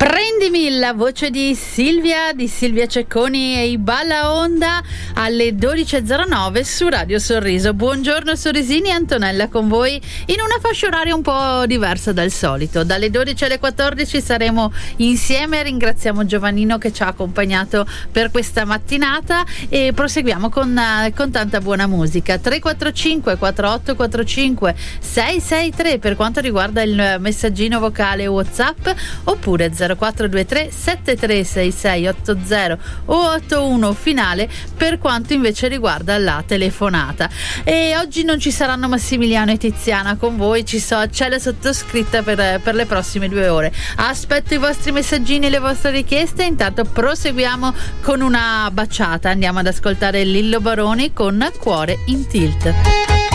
Prendimi, la voce di Silvia Cecconi e i Balla Onda alle 12.09 su Radio Sorriso. Buongiorno sorrisini, Antonella con voi in una fascia oraria un po' diversa dal solito. Dalle 12 alle 14 saremo insieme, ringraziamo Giovannino che ci ha accompagnato per questa mattinata e proseguiamo con tanta buona musica. 345 4845 663 per quanto riguarda il messaggino vocale WhatsApp, oppure 0423 736680 o 81 finale per quanto invece riguarda la telefonata. E oggi non ci saranno Massimiliano e Tiziana con voi, c'è la sottoscritta per le prossime 2 ore. Aspetto i vostri messaggini e le vostre richieste. Intanto proseguiamo con una baciata, andiamo ad ascoltare Lillo Baroni con Cuore in Tilt.